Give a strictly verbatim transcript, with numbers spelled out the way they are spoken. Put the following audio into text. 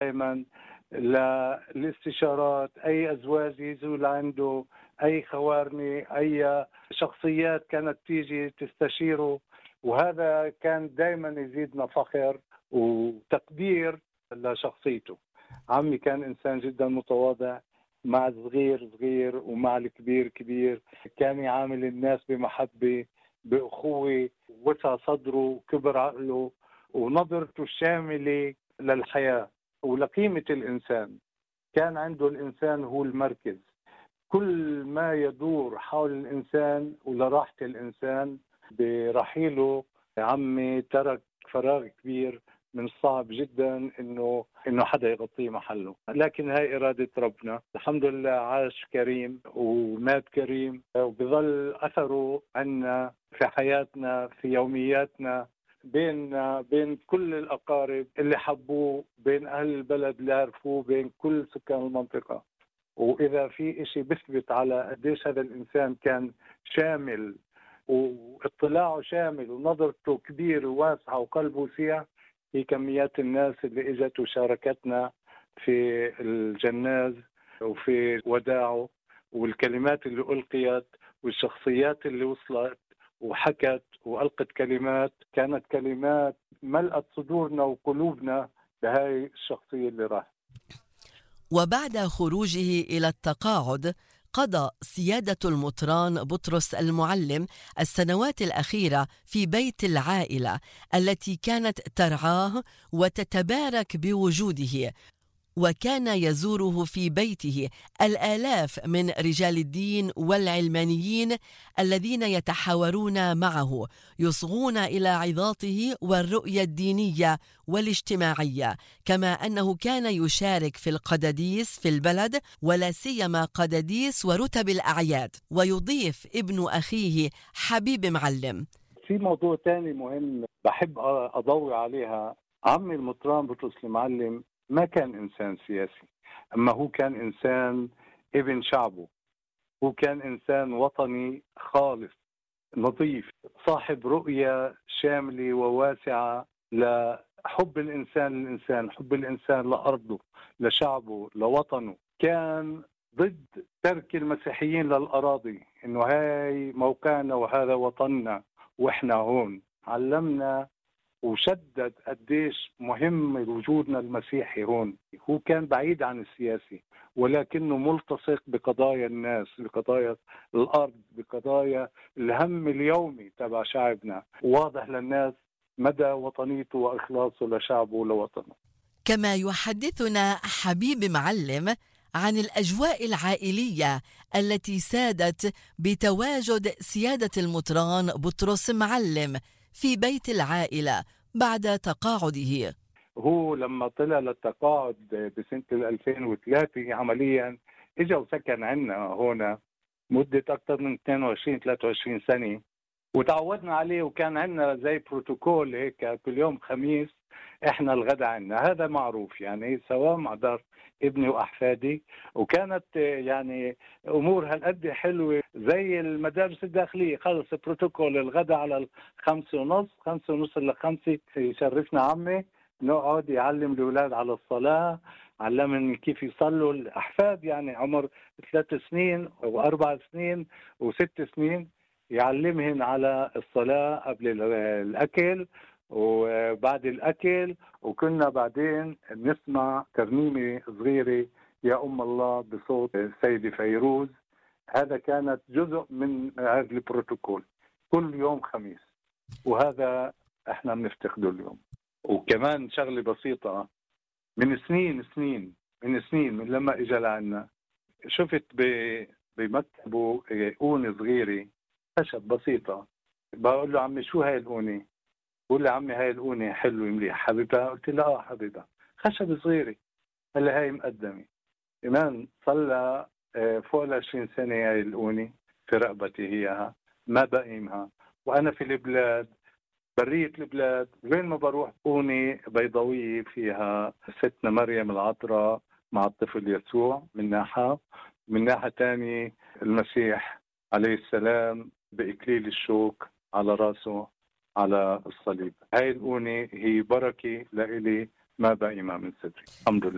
دائما للاستشارات، أي أزواج يجوا لعنده، أي خوارني، أي شخصيات كانت تيجي تستشيره، وهذا كان دائما يزيدنا فخر وتقدير لشخصيته. عمي كان إنسان جدا متواضع، مع الصغير صغير ومع الكبير كبير، كان يعامل الناس بمحبة بأخوة، وسع صدره، كبر عقله، ونظرته الشاملة للحياة ولقيمة الإنسان. كان عنده الإنسان هو المركز، كل ما يدور حول الإنسان ولراحة الإنسان. برحيله عمي ترك فراغ كبير من الصعب جدا انه انه حدا يغطيه محله، لكن هاي اراده ربنا. الحمد لله عاش كريم ومات كريم، وبظل اثره عنا في حياتنا في يومياتنا، بيننا بين كل الاقارب اللي حبوه، بين اهل البلد اللي عرفوه، بين كل سكان المنطقه. واذا في شيء بيثبت على قديش هذا الانسان كان شامل واطلاعه شامل ونظرته كبير وواسعه وقلبه وسيع، هي كميات الناس اللي اجت وشاركتنا في الجناز وفي وداعه، والكلمات اللي ألقيت والشخصيات اللي وصلت وحكت وألقت كلمات، كانت كلمات ملأت صدورنا وقلوبنا بهاي الشخصية اللي راح. وبعد خروجه إلى التقاعد قضى سيادة المطران بطرس المعلم السنوات الأخيرة في بيت العائلة التي كانت ترعاه وتتبارك بوجوده، وكان يزوره في بيته الآلاف من رجال الدين والعلمانيين الذين يتحاورون معه، يصغون إلى عظاته والرؤية الدينية والاجتماعية، كما أنه كان يشارك في القداديس في البلد، ولا سيما قداديس ورتب الأعياد. ويضيف ابن أخيه حبيب معلم: في موضوع تاني مهم بحب أضوي عليها. عمي المطران بطرس المعلم ما كان إنسان سياسي، أما هو كان إنسان ابن شعبه، هو كان إنسان وطني خالص نظيف، صاحب رؤية شاملة وواسعة لحب الإنسان للإنسان، حب الإنسان لأرضه، لشعبه، لوطنه. كان ضد ترك المسيحيين للأراضي، إنه هاي موقعنا وهذا وطننا وإحنا هون. علمنا وشدد قديش مهم وجودنا المسيحي هون. هو كان بعيد عن السياسي، ولكنه ملتصق بقضايا الناس، بقضايا الأرض، بقضايا الهم اليومي تبع شعبنا. واضح للناس مدى وطنيته وإخلاصه لشعبه ولوطنه. كما يحدثنا حبيب معلم عن الأجواء العائلية التي سادت بتواجد سيادة المطران بطرس معلم في بيت العائلة بعد تقاعده. هو لما طلع للتقاعد بسنة ألفين وثلاثة عمليا اجا وسكن عنا هنا مدة أكثر من اثنين وعشرين ثلاثة وعشرين سنة، وتعودنا عليه. وكان عندنا زي بروتوكول هيك، كل يوم خميس احنا الغداء عنا، هذا معروف يعني سواء مع دار ابني واحفادي. وكانت يعني امور هالقد حلوه زي المدارس الداخليه، خلص بروتوكول الغداء على الخمسة ونص، خمسة ونص الا خمسة يشرفنا عمي نقعد يعلم الاولاد على الصلاه، علمهم كيف يصلوا الاحفاد، يعني عمر ثلاث سنين واربع سنين وست سنين، يعلمهن على الصلاة قبل الأكل وبعد الأكل. وكنا بعدين نسمع ترنيمة صغيرة يا أم الله بصوت السيدة فيروز. هذا كانت جزء من هذا البروتوكول كل يوم خميس، وهذا احنا بنفتقده اليوم. وكمان شغلة بسيطة، من سنين سنين من سنين من لما اجى لعنا شفت بمكتبه أونة صغيرة خشب بسيطة. بقول له عمي شو هاي الأونة؟ بقول لي عمي هاي الأونة حلوة مليح حبيبها؟ قلت له اه حبيبها. خشب صغيرة. قال لي هاي مقدمة إيمان، صلى فوق العشرين سنة هاي الأونة في رقبتي هيها، ما بقيمها. وأنا في البلاد برية البلاد وين ما بروح أونة بيضاوية فيها ستنا مريم العذراء مع الطفل يسوع من ناحية، من ناحية تانية المسيح عليه السلام بإكليل الشوك على راسه على الصليب. هاي الأونة هي بركة لإلي ما بقي ما من صدري. الحمد لله.